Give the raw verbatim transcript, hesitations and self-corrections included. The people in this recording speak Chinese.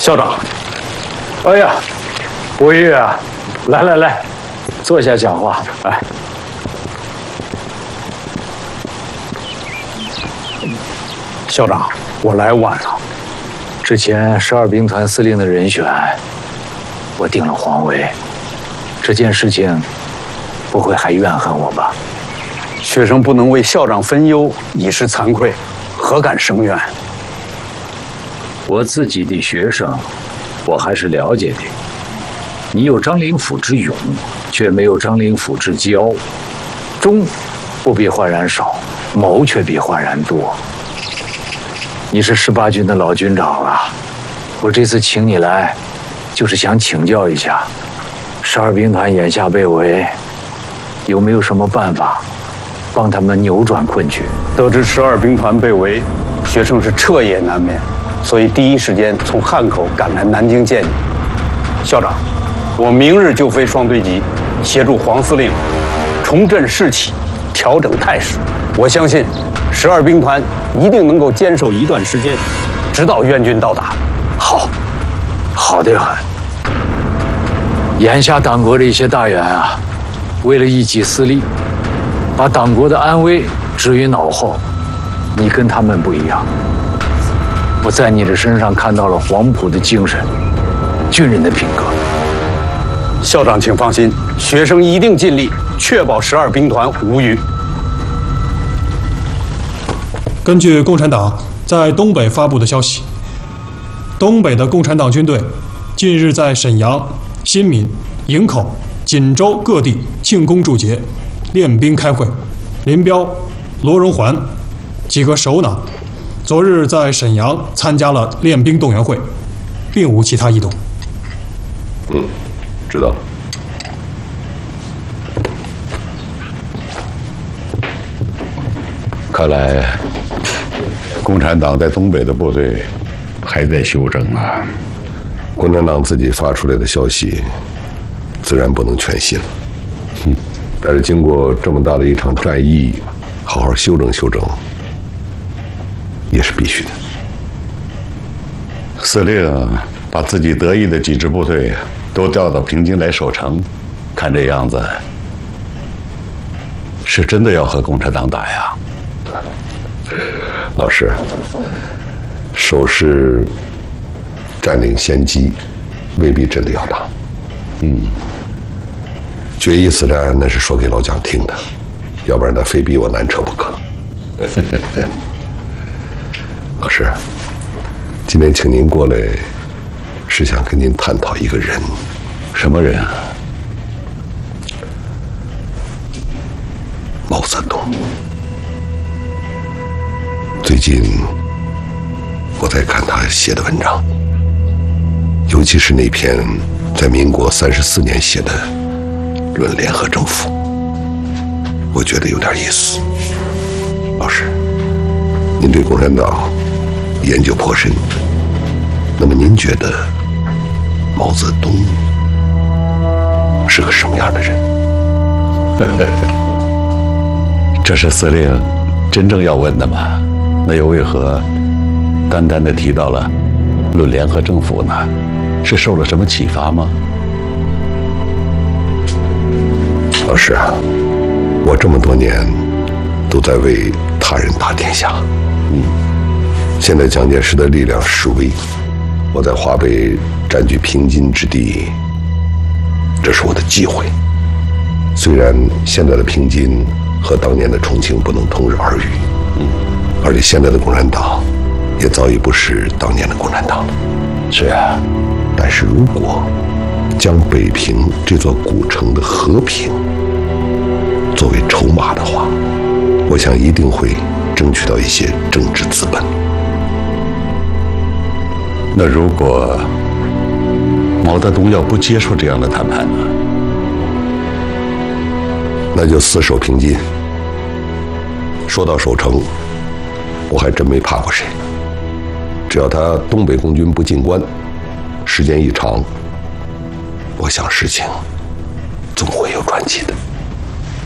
校长，哎呀，吴玉啊，来来来，坐下讲话。哎，校长，我来晚了。之前十二兵团司令的人选，我定了黄维。这件事情，不会还怨恨我吧？ 学生不能为校长分忧，已是惭愧，何敢生怨？ 我自己的学生，我还是了解的。你有张灵甫之勇，却没有张灵甫之骄。 忠不比焕然少，谋却比焕然多。你是十八军的老军长了，我这次请你来，就是想请教一下，十二兵团眼下被围，有没有什么办法帮他们扭转困局？ 得知十二兵团被围，学生是彻夜难眠，所以第一时间从汉口赶来南京见你。校长，我明日就飞双堆集，协助黄司令重振士气，调整态势。我相信十二兵团一定能够坚守一段时间，直到援军到达。 好，好得很。眼下党国的一些大员啊，为了一己私利，把党国的安危置于脑后。你跟他们不一样，我在你的身上看到了黄埔的精神，军人的品格。 校长请放心，学生一定尽力确保十二兵团无虞。 根据共产党在东北发布的消息，东北的共产党军队近日在沈阳、新民、营口、锦州各地庆功祝捷、练兵开会。林彪、罗荣桓几个首脑昨日在沈阳参加了练兵动员会，并无其他异动。 嗯，知道。 看来共产党在东北的部队还在休整啊。 共产党自己发出来的消息，自然不能全信了。嗯，但是经过这么大的一场战役，好好休整休整，也是必须的。 司令把自己得意的几支部队都调到平津来守城，看这样子，是真的要和共产党打呀？ 老师，守势占领先机，未必真的要打。嗯，决一死战那是说给老蒋听的，要不然他非逼我南撤不可。老师，今天请您过来，是想跟您探讨一个人。 什么人啊？ 毛泽东。最近我在看他写的文章，尤其是那篇在民国三十四年写的《论联合政府》，我觉得有点意思。老师，您对共产党研究颇深，那么您觉得毛泽东是个什么样的人？ 这是司令真正要问的吗？那又为何单单的提到了论联合政府呢？是受了什么启发吗？ 老师啊，我这么多年都在为他人打天下。嗯，现在蒋介石的力量式微，我在华北占据平津之地，这是我的机会。虽然现在的平津和当年的重庆不能同日而语，嗯，而且现在的共产党也早已不是当年的共产党了。 是啊， 但是如果将北平这座古城的和平作为筹码的话，我想一定会争取到一些政治资本。 那如果毛泽东要不接受这样的谈判呢？ 那就死守平津。说到守城，我还真没怕过谁。只要他东北共军不进关，时间一长，我想事情总会有转机的。